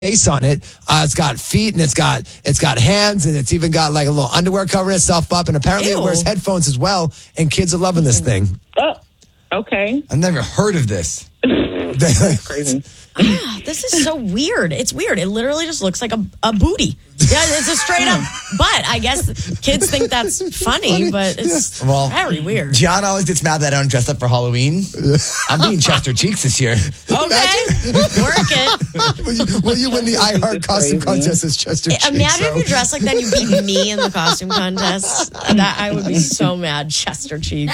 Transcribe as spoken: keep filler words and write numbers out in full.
face on it. Uh, it's got feet and it's got it's got hands and it's even got like a little underwear covering itself up. And apparently Ew. it wears headphones as well. And kids are loving this thing. Oh, okay. I've never heard of this. Crazy. Ah, this is so weird. It's weird. It literally just looks like a, a booty. Yeah, it's a straight up butt. I guess kids think that's funny, but it's Well, very weird. John always gets mad that I don't dress up for Halloween. I'm being Chester Cheeks this year. Okay, work it. will, you, will you win the iHeart costume contest as Chester Cheeks? Imagine if you dressed like that, you beat me in the costume contest. That I would be so mad, Chester Cheeks.